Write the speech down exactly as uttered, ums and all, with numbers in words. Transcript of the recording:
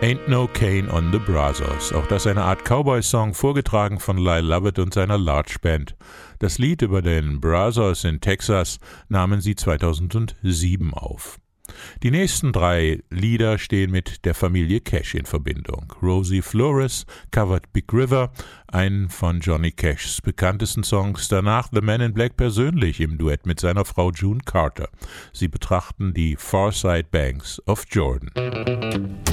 Ain't No Cane on the Brazos. Auch das eine Art Cowboy-Song, vorgetragen von Lyle Lovett und seiner Large Band. Das Lied über den Brazos in Texas nahmen sie zweitausendsieben auf. Die nächsten drei Lieder stehen mit der Familie Cash in Verbindung. Rosie Flores covert Big River, einen von Johnny Cashs bekanntesten Songs. Danach The Man in Black persönlich im Duett mit seiner Frau June Carter. Sie betrachten die Far Side Banks of Jordan.